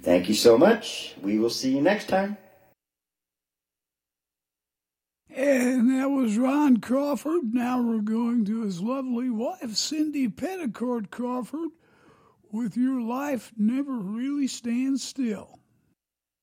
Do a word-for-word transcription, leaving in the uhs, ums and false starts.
Thank you so much. We will see you next time. And that was Ron Crawford. Now we're going to his lovely wife, Cindy Petticoat Crawford, with Your Life Never Really Stands Still.